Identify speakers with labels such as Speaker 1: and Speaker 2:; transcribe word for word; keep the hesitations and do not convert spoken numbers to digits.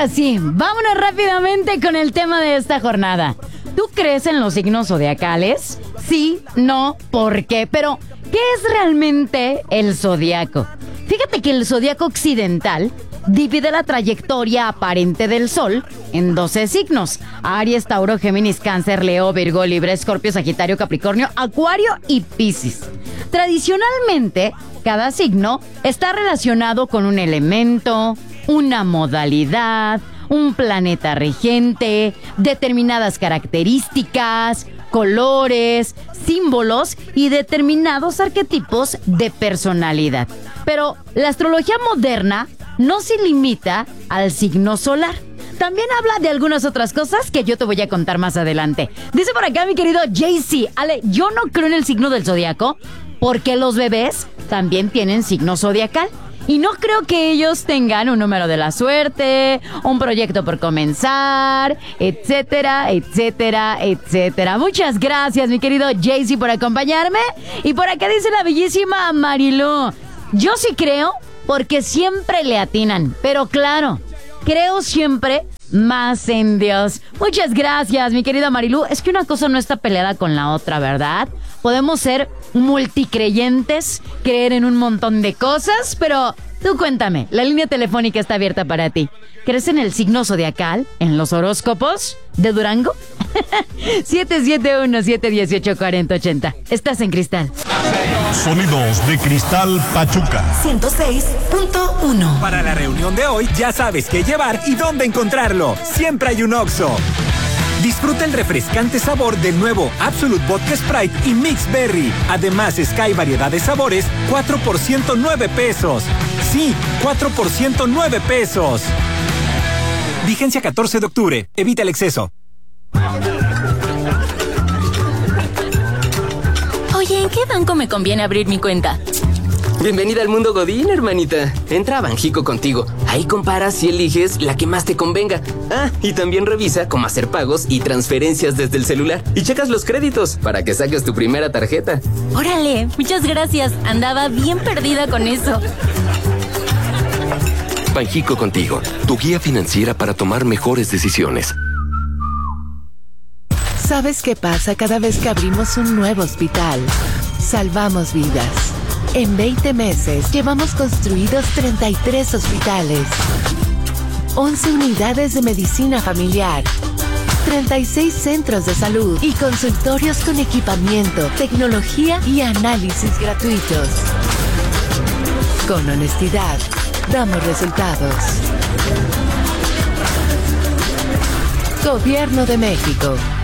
Speaker 1: Ahora sí, vámonos rápidamente con el tema de esta jornada. ¿Tú crees en los signos zodiacales? Sí, no, ¿por qué? Pero, ¿qué es realmente el zodiaco? Fíjate que el zodiaco occidental divide la trayectoria aparente del Sol en doce signos: Aries, Tauro, Géminis, Cáncer, Leo, Virgo, Libra, Escorpio, Sagitario, Capricornio, Acuario y Piscis. Tradicionalmente, cada signo está relacionado con un elemento, una modalidad, un planeta regente, determinadas características, colores, símbolos y determinados arquetipos de personalidad. Pero la astrología moderna no se limita al signo solar. También habla de algunas otras cosas que yo te voy a contar más adelante. Dice por acá mi querido Jaycee: Ale, yo no creo en el signo del zodiaco porque los bebés también tienen signo zodiacal. Y no creo que ellos tengan un número de la suerte, un proyecto por comenzar, etcétera, etcétera, etcétera. Muchas gracias, mi querido Jaycee, por acompañarme. Y por acá dice la bellísima Marilú: yo sí creo porque siempre le atinan, pero claro, creo siempre más en Dios. Muchas gracias, mi querida Marilú. Es que una cosa no está peleada con la otra, ¿verdad? Podemos ser multicreyentes, creer en un montón de cosas, pero tú cuéntame, la línea telefónica está abierta para ti. ¿Crees en el signo zodiacal? ¿En los horóscopos de Durango? siete siete uno, siete uno ocho, cuatro cero ocho cero. Estás en Cristal.
Speaker 2: Sonidos de Cristal Pachuca
Speaker 3: ciento seis punto uno.
Speaker 4: Para la reunión de hoy ya sabes qué llevar y dónde encontrarlo. Siempre hay un Oxxo. Disfruta el refrescante sabor del nuevo Absolute Vodka Sprite y Mix Berry. Además, Sky variedad de sabores, cuatro por ciento nueve pesos. Sí, cuatro por ciento nueve pesos. Vigencia catorce de octubre. Evita el exceso.
Speaker 5: Oye, ¿en qué banco me conviene abrir mi cuenta?
Speaker 6: Bienvenida al mundo Godín, hermanita. Entra a Banjico Contigo. Ahí comparas y eliges la que más te convenga. Ah, y también revisa cómo hacer pagos y transferencias desde el celular. Y checas los créditos para que saques tu primera tarjeta.
Speaker 5: Órale, muchas gracias. Andaba bien perdida con eso.
Speaker 7: Banjico Contigo, tu guía financiera para tomar mejores decisiones.
Speaker 8: ¿Sabes qué pasa cada vez que abrimos un nuevo hospital? Salvamos vidas. En veinte meses llevamos construidos treinta y tres hospitales, once unidades de medicina familiar, treinta y seis centros de salud y consultorios con equipamiento, tecnología y análisis gratuitos. Con honestidad, damos resultados. Gobierno de México.